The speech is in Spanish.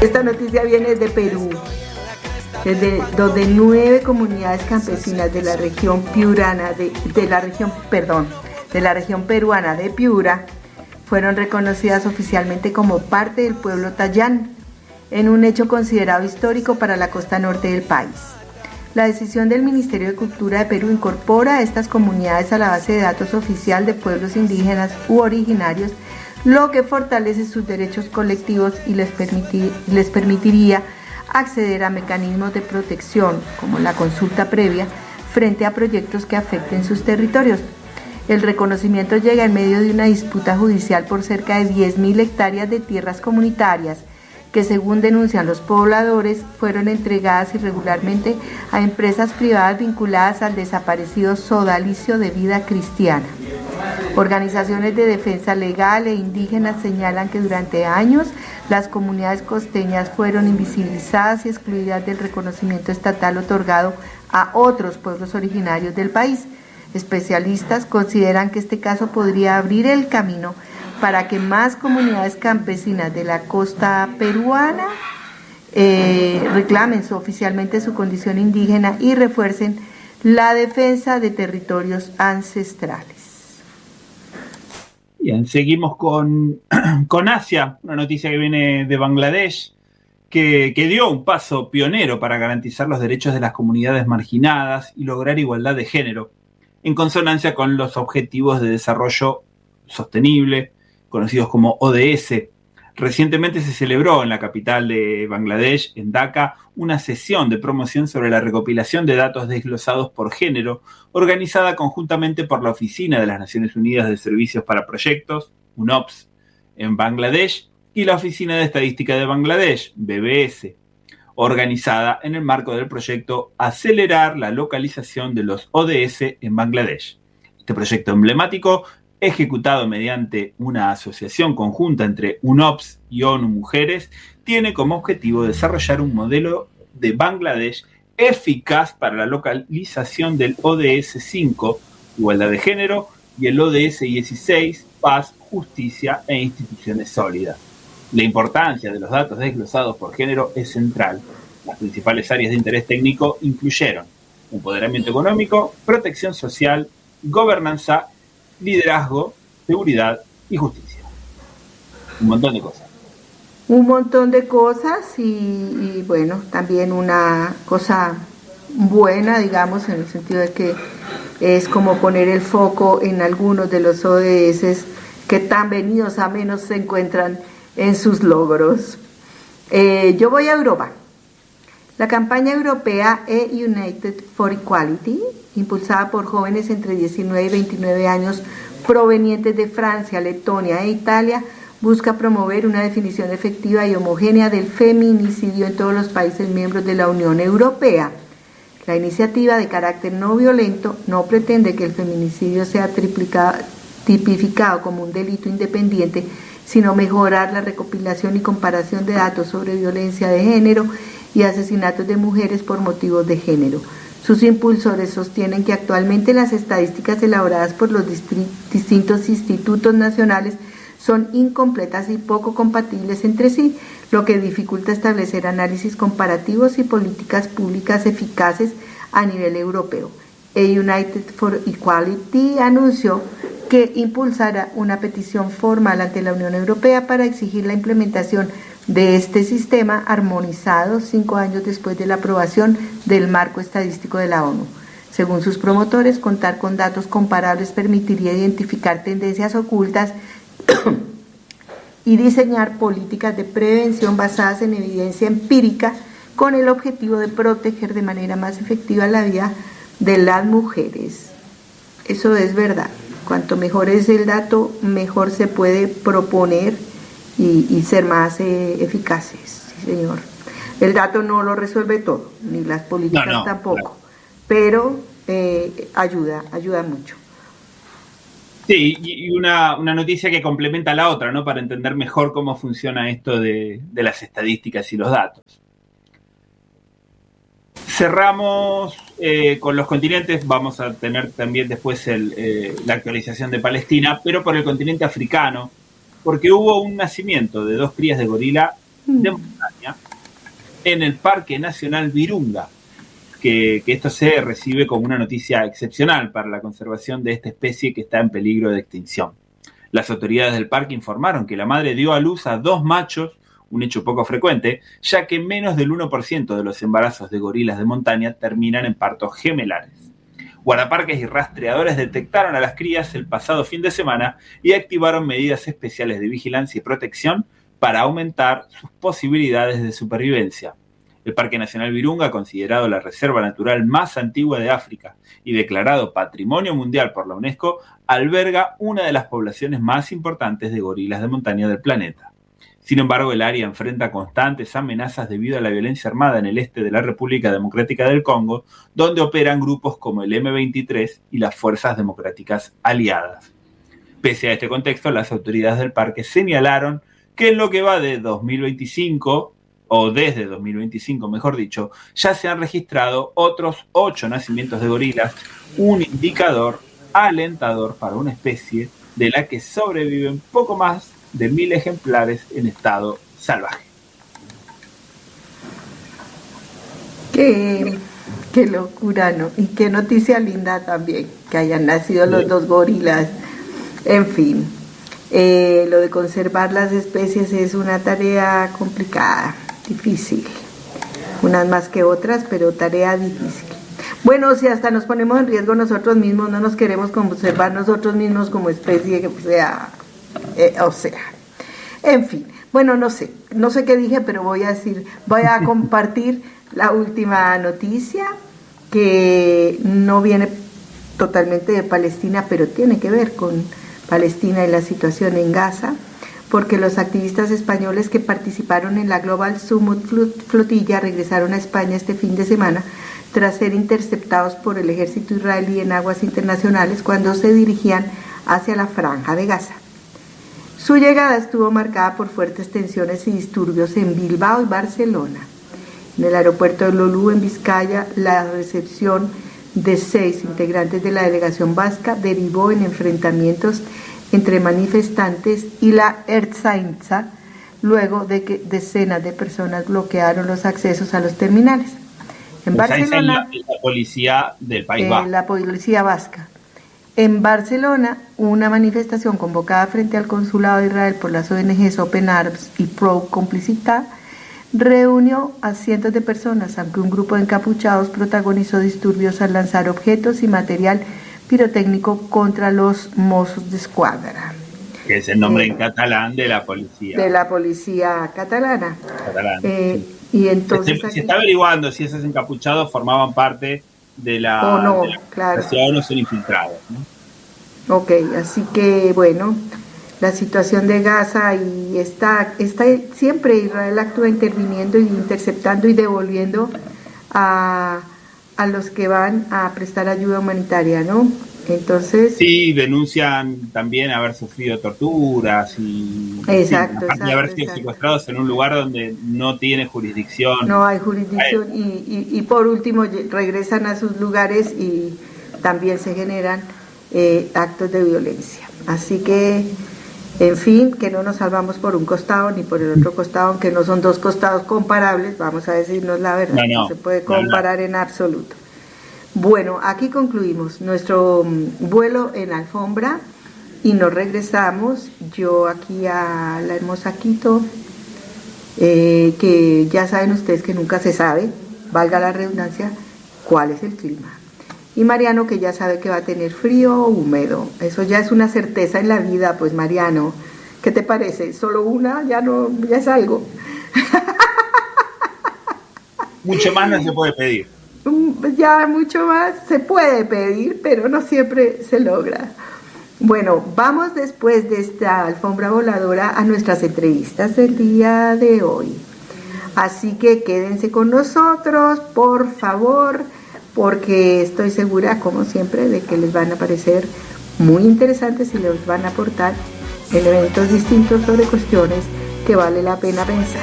Esta noticia viene de Perú, donde 9 comunidades campesinas de la región piurana de la región peruana de Piura fueron reconocidas oficialmente como parte del pueblo Tayán, en un hecho considerado histórico para la costa norte del país. La decisión del Ministerio de Cultura de Perú incorpora a estas comunidades a la base de datos oficial de pueblos indígenas u originarios, lo que fortalece sus derechos colectivos y les permitiría acceder a mecanismos de protección, como la consulta previa, frente a proyectos que afecten sus territorios. El reconocimiento llega en medio de una disputa judicial por cerca de 10.000 hectáreas de tierras comunitarias, que según denuncian los pobladores, fueron entregadas irregularmente a empresas privadas vinculadas al desaparecido Sodalicio de Vida Cristiana. Organizaciones de defensa legal e indígenas señalan que durante años las comunidades costeñas fueron invisibilizadas y excluidas del reconocimiento estatal otorgado a otros pueblos originarios del país. Especialistas consideran que este caso podría abrir el camino para que más comunidades campesinas de la costa peruana reclamen oficialmente su condición indígena y refuercen la defensa de territorios ancestrales. Bien, seguimos con Asia, una noticia que viene de Bangladesh, que dio un paso pionero para garantizar los derechos de las comunidades marginadas y lograr igualdad de género, en consonancia con los Objetivos de Desarrollo Sostenible, conocidos como ODS. Recientemente se celebró en la capital de Bangladesh, en Dhaka, una sesión de promoción sobre la recopilación de datos desglosados por género, organizada conjuntamente por la Oficina de las Naciones Unidas de Servicios para Proyectos, UNOPS, en Bangladesh, y la Oficina de Estadística de Bangladesh, BBS, organizada en el marco del proyecto Acelerar la localización de los ODS en Bangladesh. Este proyecto emblemático, ejecutado mediante una asociación conjunta entre UNOPS y ONU Mujeres, tiene como objetivo desarrollar un modelo de Bangladesh eficaz para la localización del ODS 5, igualdad de género, y el ODS 16, paz, justicia e instituciones sólidas. La importancia de los datos desglosados por género es central. Las principales áreas de interés técnico incluyeron empoderamiento económico, protección social, gobernanza, liderazgo, seguridad y justicia. Un montón de cosas. Un montón de cosas y bueno, también una cosa buena, digamos, en el sentido de que es como poner el foco en algunos de los ODS que tan venidos a menos se encuentran en sus logros. Yo voy a Europa. La campaña europea E-United for Equality, impulsada por jóvenes entre 19 y 29 años provenientes de Francia, Letonia e Italia, busca promover una definición efectiva y homogénea del feminicidio en todos los países miembros de la Unión Europea. La iniciativa, de carácter no violento, no pretende que el feminicidio sea tipificado como un delito independiente, sino mejorar la recopilación y comparación de datos sobre violencia de género y asesinatos de mujeres por motivos de género. Sus impulsores sostienen que actualmente las estadísticas elaboradas por los distintos institutos nacionales son incompletas y poco compatibles entre sí, lo que dificulta establecer análisis comparativos y políticas públicas eficaces a nivel europeo. United for Equality anunció que impulsará una petición formal ante la Unión Europea para exigir la implementación de este sistema armonizado 5 años después de la aprobación del marco estadístico de la ONU. Según sus promotores, contar con datos comparables permitiría identificar tendencias ocultas y diseñar políticas de prevención basadas en evidencia empírica con el objetivo de proteger de manera más efectiva la vida de las mujeres. Eso es verdad. Cuanto mejor es el dato, mejor se puede proponer y ser más eficaces. Sí, señor. El dato no lo resuelve todo, ni las políticas tampoco, pero ayuda mucho. Sí, y una noticia que complementa la otra, ¿no? Para entender mejor cómo funciona esto de las estadísticas y los datos. Cerramos con los continentes, vamos a tener también después la actualización de Palestina, pero por el continente africano, porque hubo un nacimiento de 2 crías de gorila de montaña en el Parque Nacional Virunga, que esto se recibe como una noticia excepcional para la conservación de esta especie que está en peligro de extinción. Las autoridades del parque informaron que la madre dio a luz a 2 machos, un hecho poco frecuente, ya que menos del 1% de los embarazos de gorilas de montaña terminan en partos gemelares. Guardaparques y rastreadores detectaron a las crías el pasado fin de semana y activaron medidas especiales de vigilancia y protección para aumentar sus posibilidades de supervivencia. El Parque Nacional Virunga, considerado la reserva natural más antigua de África y declarado Patrimonio Mundial por la UNESCO, alberga una de las poblaciones más importantes de gorilas de montaña del planeta. Sin embargo, el área enfrenta constantes amenazas debido a la violencia armada en el este de la República Democrática del Congo, donde operan grupos como el M23 y las Fuerzas Democráticas Aliadas. Pese a este contexto, las autoridades del parque señalaron que en lo que va de 2025, o desde 2025 mejor dicho, ya se han registrado otros 8 nacimientos de gorilas, un indicador alentador para una especie de la que sobreviven poco más de 1000 ejemplares en estado salvaje. Qué locura, ¿no? Y qué noticia linda también, que hayan nacido los 2 gorilas. En fin, lo de conservar las especies es una tarea complicada, difícil. Unas más que otras, pero tarea difícil. Bueno, si hasta nos ponemos en riesgo nosotros mismos, no nos queremos conservar nosotros mismos como especie, que sea, en fin, bueno, no sé qué dije, pero voy a compartir la última noticia, que no viene totalmente de Palestina, pero tiene que ver con Palestina y la situación en Gaza, porque los activistas españoles que participaron en la Global Summit Flotilla regresaron a España este fin de semana tras ser interceptados por el ejército israelí en aguas internacionales cuando se dirigían hacia la Franja de Gaza. Su llegada estuvo marcada por fuertes tensiones y disturbios en Bilbao y Barcelona. En el aeropuerto de Lolú, en Vizcaya, la recepción de 6 integrantes de la delegación vasca derivó en enfrentamientos entre manifestantes y la Ertzaintza, luego de que decenas de personas bloquearon los accesos a los terminales. En Barcelona, la policía del País Vasco. La policía vasca. En Barcelona, una manifestación convocada frente al Consulado de Israel por las ONGs Open Arms y Pro Complicitat reunió a cientos de personas, aunque un grupo de encapuchados protagonizó disturbios al lanzar objetos y material pirotécnico contra los Mossos d'Esquadra. Que es el nombre en catalán de la policía. De la policía catalana. Sí. Y entonces se está averiguando si esos encapuchados formaban parte de la... O no, de la claro. O no son infiltrados, ¿no? Ok, así que bueno, la situación de Gaza y está siempre Israel actúa interviniendo y interceptando y devolviendo a los que van a prestar ayuda humanitaria, ¿no? Entonces... Sí, denuncian también haber sufrido torturas y... Exacto, y haber sido secuestrados en un lugar donde no tiene jurisdicción. No hay jurisdicción y por último regresan a sus lugares y también se generan actos de violencia. Así que, en fin, que no nos salvamos por un costado ni por el otro costado, aunque no son 2 costados comparables, vamos a decirnos la verdad, no se puede comparar en absoluto. Bueno, aquí concluimos nuestro vuelo en alfombra y nos regresamos. Yo aquí a la hermosa Quito, que ya saben ustedes que nunca se sabe, valga la redundancia, cuál es el clima. Y Mariano, que ya sabe que va a tener frío o húmedo. Eso ya es una certeza en la vida, pues Mariano, ¿qué te parece? ¿Solo una? Ya es algo. Mucho más no se puede pedir. Ya mucho más se puede pedir, pero no siempre se logra. Bueno, vamos después de esta alfombra voladora a nuestras entrevistas del día de hoy. Así que quédense con nosotros, por favor, porque estoy segura, como siempre, de que les van a parecer muy interesantes y les van a aportar elementos distintos sobre cuestiones que vale la pena pensar.